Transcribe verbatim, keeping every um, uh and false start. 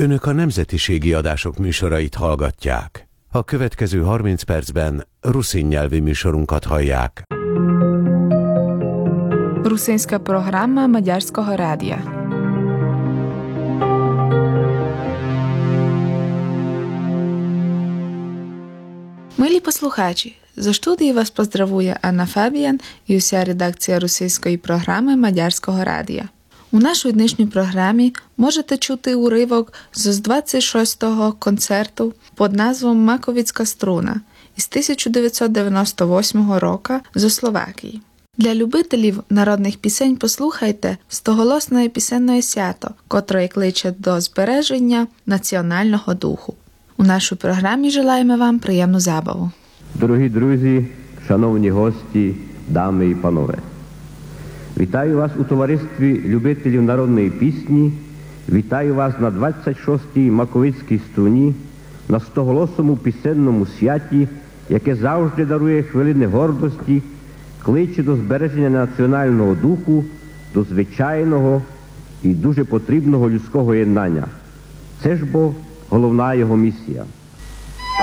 Önök a nemzetiségi adások műsorait hallgatják. A következő harminc percben ruszin nyelvi műsorunkat hallják. Русинська програма Мадярського радіо. Милі послухачі, зо студії вас поздравує Анна Фабіян і уся редакція російської програми Мадярського радіо. У нашій днішній програмі можете чути уривок з двадцять шостого концерту під назвом «Маковіцька струна» із тисяча дев'ятсот дев'яносто восьмого року зо Словакії. Для любителів народних пісень послухайте стоголосне пісенне свято, котре кличе до збереження національного духу. У нашій програмі желаємо вам приємну забаву. Дорогі друзі, шановні гості, дами і панове. Вітаю вас у товаристві любителів народної пісні, вітаю вас на двадцять шостій Маковицькій струні, на стоголосому пісенному святі, яке завжди дарує хвилини гордості, кличе до збереження національного духу, до звичайного і дуже потрібного людського єднання. Це ж бо головна його місія.